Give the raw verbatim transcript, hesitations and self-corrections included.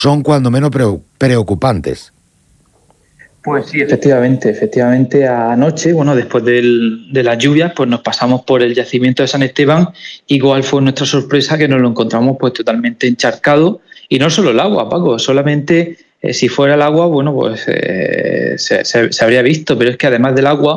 son cuando menos preocupantes. Pues sí, efectivamente, efectivamente anoche, bueno, después del, de las lluvias, pues nos pasamos por el yacimiento de San Esteban. Igual fue nuestra sorpresa que nos lo encontramos pues totalmente encharcado, y no solo el agua, Paco, solamente eh, si fuera el agua, bueno, pues eh, se, se, se habría visto, pero es que además del agua